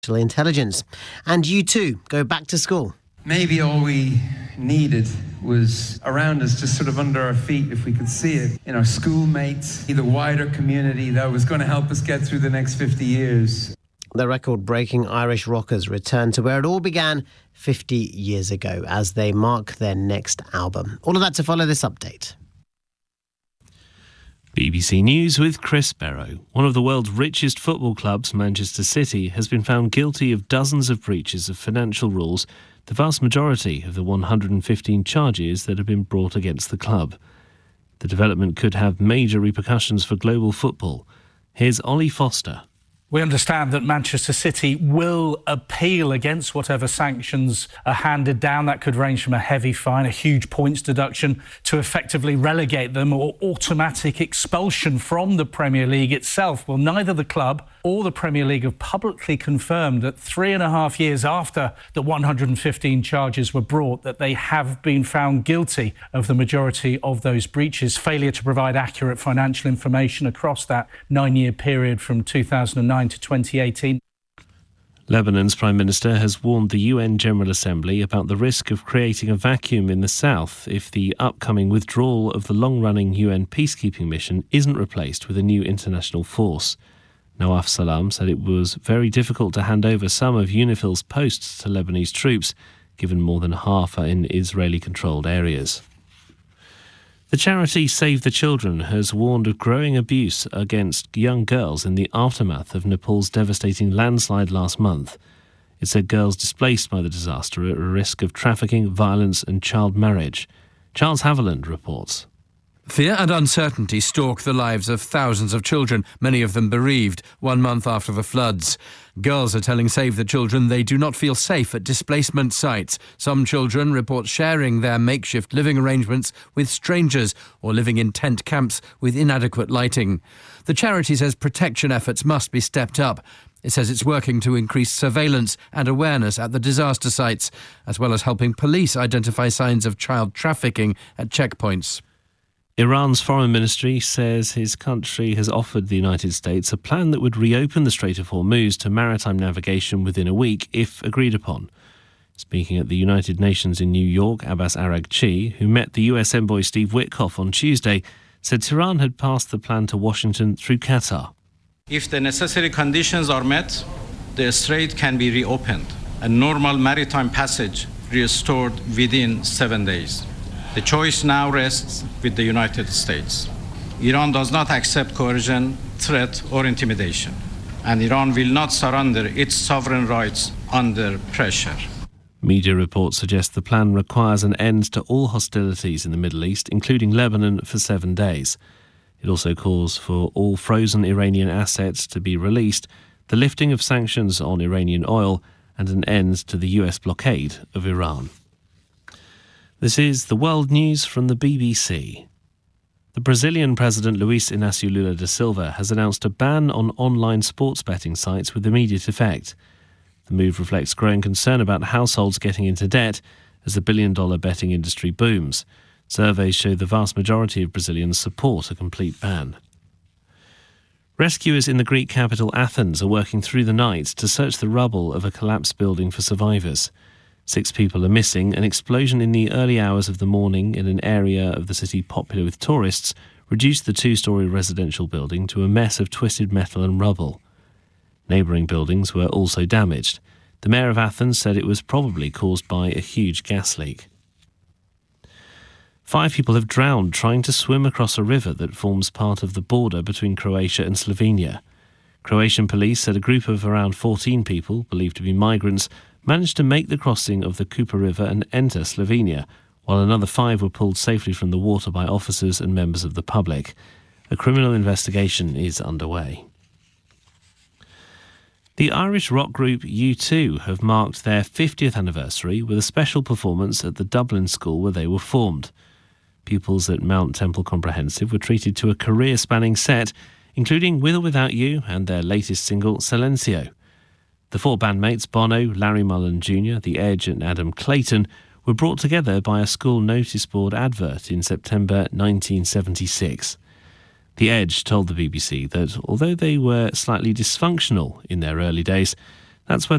intelligence. And you too go back to school. Maybe all we needed was around us, just sort of under our feet, if we could see it, in our schoolmates, the wider community that was going to help us get through the next 50 years. The record-breaking Irish rockers return to where it all began 50 years ago as they mark their next album. All of that to follow this update. BBC News with Chris Barrow. One of the world's richest football clubs, Manchester City, has been found guilty of dozens of breaches of financial rules, the vast majority of the 115 charges that have been brought against the club. The development could have major repercussions for global football. Here's Ollie Foster. We understand that Manchester City will appeal against whatever sanctions are handed down. That could range from a heavy fine, a huge points deduction, to effectively relegate them or automatic expulsion from the Premier League itself. Well, neither the club or the Premier League have publicly confirmed that 3.5 years after the 115 charges were brought, that they have been found guilty of the majority of those breaches. Failure to provide accurate financial information across that 9-year period from 2009 to 2018. Lebanon's Prime Minister has warned the UN General Assembly about the risk of creating a vacuum in the south if the upcoming withdrawal of the long-running UN peacekeeping mission isn't replaced with a new international force. Nawaf Salam said it was very difficult to hand over some of UNIFIL's posts to Lebanese troops, given more than half are in Israeli-controlled areas. The charity Save the Children has warned of growing abuse against young girls in the aftermath of Nepal's devastating landslide last month. It said girls displaced by the disaster are at risk of trafficking, violence and child marriage. Charles Haviland reports. Fear and uncertainty stalk the lives of thousands of children, many of them bereaved, 1 month after the floods. Girls are telling Save the Children they do not feel safe at displacement sites. Some children report sharing their makeshift living arrangements with strangers or living in tent camps with inadequate lighting. The charity says protection efforts must be stepped up. It says it's working to increase surveillance and awareness at the disaster sites, as well as helping police identify signs of child trafficking at checkpoints. Iran's foreign ministry says his country has offered the United States a plan that would reopen the Strait of Hormuz to maritime navigation within a week if agreed upon. Speaking at the United Nations in New York, Abbas Araghchi, who met the US envoy Steve Witkoff on Tuesday, said Tehran had passed the plan to Washington through Qatar. If the necessary conditions are met, the strait can be reopened and normal maritime passage restored within 7 days. The choice now rests with the United States. Iran does not accept coercion, threat, or intimidation, and Iran will not surrender its sovereign rights under pressure. Media reports suggest the plan requires an end to all hostilities in the Middle East, including Lebanon, for 7 days. It also calls for all frozen Iranian assets to be released, the lifting of sanctions on Iranian oil, and an end to the US blockade of Iran. This is the World News from the BBC. The Brazilian President Luiz Inácio Lula da Silva has announced a ban on online sports betting sites with immediate effect. The move reflects growing concern about households getting into debt as the billion-dollar betting industry booms. Surveys show the vast majority of Brazilians support a complete ban. Rescuers in the Greek capital Athens are working through the night to search the rubble of a collapsed building for survivors. 6 people are missing. An explosion in the early hours of the morning in an area of the city popular with tourists reduced the 2-storey residential building to a mess of twisted metal and rubble. Neighbouring buildings were also damaged. The mayor of Athens said it was probably caused by a huge gas leak. 5 people have drowned trying to swim across a river that forms part of the border between Croatia and Slovenia. Croatian police said a group of around 14 people, believed to be migrants, managed to make the crossing of the Kupa River and enter Slovenia, while another 5 were pulled safely from the water by officers and members of the public. A criminal investigation is underway. The Irish rock group U2 have marked their 50th anniversary with a special performance at the Dublin school where they were formed. Pupils at Mount Temple Comprehensive were treated to a career-spanning set, including With or Without You and their latest single, Silencio. The 4 bandmates, Bono, Larry Mullen Jr., The Edge and Adam Clayton, were brought together by a school notice board advert in September 1976. The Edge told the BBC that although they were slightly dysfunctional in their early days, that's where